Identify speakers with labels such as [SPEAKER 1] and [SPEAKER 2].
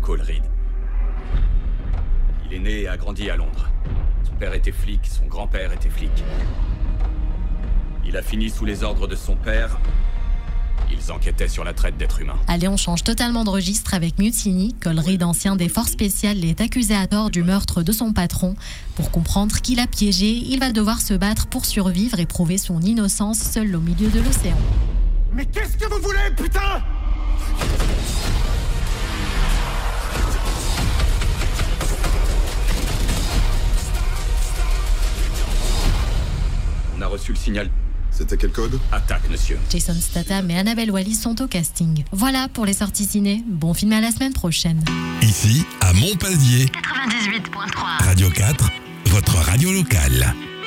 [SPEAKER 1] Cole Reed. Il est né et a grandi à Londres. Son père était flic, son grand-père était flic. Il a fini sous les ordres de son père. Ils enquêtaient sur la traite d'êtres humains.
[SPEAKER 2] Allez, on change totalement de registre avec Mutiny. Cole Reed, ancien des forces spéciales, est accusé à tort du meurtre de son patron. Pour comprendre qui l'a piégé, il va devoir se battre pour survivre et prouver son innocence seul au milieu de l'océan.
[SPEAKER 3] Mais qu'est-ce que vous voulez, putain ?
[SPEAKER 1] On a reçu le signal.
[SPEAKER 4] C'était quel code ?
[SPEAKER 1] Attaque, monsieur.
[SPEAKER 2] Jason Statham et Annabelle Wallis sont au casting. Voilà pour les sorties ciné. Bon film à la semaine prochaine.
[SPEAKER 5] Ici, à Montpellier,
[SPEAKER 2] 98.3.
[SPEAKER 5] Radio 4, votre radio locale.